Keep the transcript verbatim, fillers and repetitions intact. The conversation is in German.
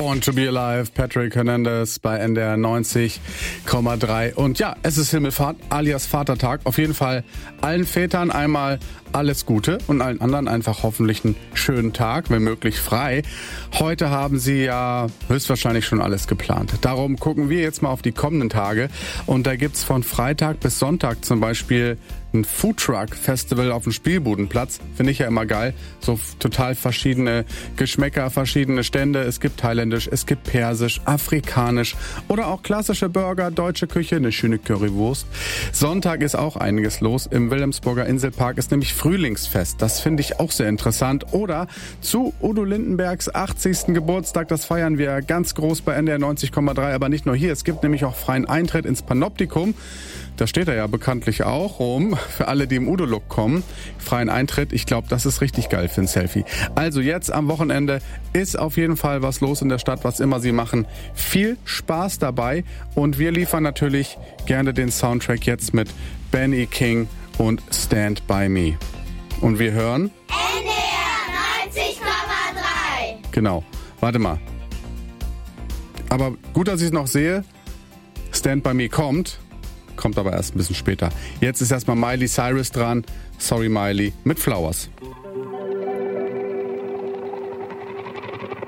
Born to be Alive, Patrick Hernandez bei N D R neunzig Komma drei. Und ja, es ist Himmelfahrt, alias Vatertag. Auf jeden Fall allen Vätern einmal alles Gute und allen anderen einfach hoffentlich einen schönen Tag, wenn möglich frei. Heute haben sie ja höchstwahrscheinlich schon alles geplant. Darum gucken wir jetzt mal auf die kommenden Tage. Und da gibt's von Freitag bis Sonntag zum Beispiel ein Foodtruck-Festival auf dem Spielbudenplatz. Finde ich ja immer geil. So total verschiedene Geschmäcker, verschiedene Stände. Es gibt thailändisch, es gibt persisch, afrikanisch oder auch klassische Burger, deutsche Küche, eine schöne Currywurst. Sonntag ist auch einiges los. Im Wilhelmsburger Inselpark ist nämlich Frühlingsfest. Das finde ich auch sehr interessant. Oder zu Udo Lindenbergs achtzigsten Geburtstag. Das feiern wir ganz groß bei N D R neunzig Komma drei. Aber nicht nur hier. Es gibt nämlich auch freien Eintritt ins Panoptikum. Da steht er ja bekanntlich auch rum, für alle, die im Udo-Look kommen. Freien Eintritt, ich glaube, das ist richtig geil für ein Selfie. Also jetzt am Wochenende ist auf jeden Fall was los in der Stadt, was immer Sie machen. Viel Spaß dabei und wir liefern natürlich gerne den Soundtrack jetzt mit Benny King und Stand By Me. Und wir hören N D R neunzig Komma drei. Genau, warte mal. Aber gut, dass ich es noch sehe. Stand By Me kommt. Kommt aber erst ein bisschen später. Jetzt ist erstmal Miley Cyrus dran. Sorry Miley mit Flowers.